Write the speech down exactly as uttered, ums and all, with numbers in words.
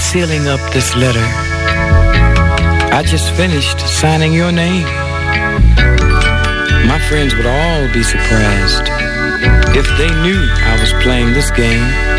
sealing up this letter. I just finished signing your name. My friends would all be surprised if they knew I was playing this game.